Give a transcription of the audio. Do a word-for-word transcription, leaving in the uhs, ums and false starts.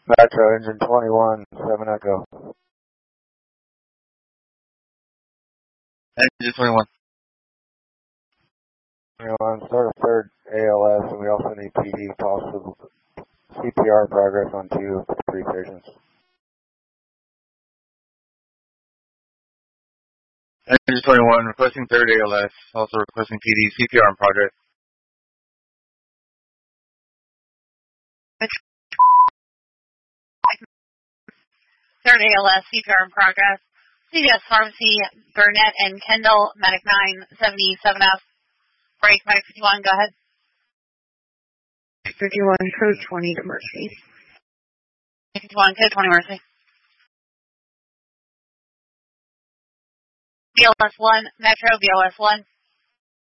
Metro, engine twenty-one, seven Echo. Engine twenty-one. twenty-one, start a third A L S, and we also need P D possible C P R progress on two of the three patients. Engine twenty-one, requesting third A L S, also requesting P D, C P R in progress. Third A L S, C P R in progress. C V S Pharmacy, Burnett and Kendall, Medic nine seventy-seven F. Break, Medic fifty-one, go ahead. fifty-one, code twenty to Mercy. fifty-one, code twenty, Mercy. B L S one, Metro, B L S one.